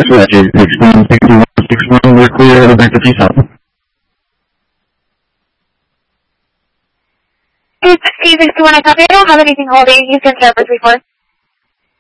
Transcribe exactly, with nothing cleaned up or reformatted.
Explain sixty-one sixty-one, we're clear, headed back to Tucson. It's C sixty-one, I copy. I don't have anything holding. You can service report.